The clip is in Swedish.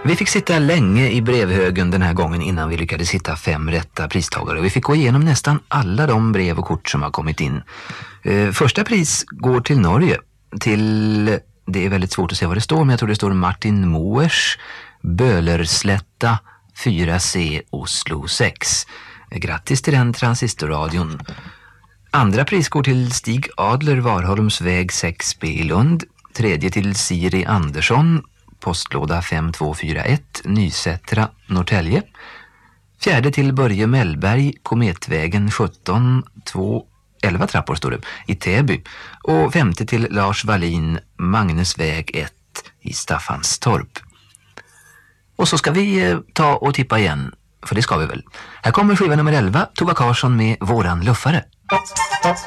Vi fick sitta länge i brevhögen den här gången innan vi lyckades hitta 5 rätta pristagare. Vi fick gå igenom nästan alla de brev och kort som har kommit in. Första pris går till Norge. Det är väldigt svårt att se vad det står, men jag tror det står Martin Moers, Bölerslätta 4C Oslo 6. Grattis till den transistorradion. Andra pris går till Stig Adler, Varholmsväg 6B i Lund. Tredje till Siri Andersson, postlåda 5241, Nysättra, Norrtälje. Fjärde till Börje Mellberg, Kometvägen 17, 11 trappor står det, i Täby. Och femte till Lars Wallin, Magnusväg 1 i Staffanstorp. Och så ska vi ta och tippa igen, för det ska vi väl. Här kommer skiva nummer 11, Tova Karlsson med Våran luffare.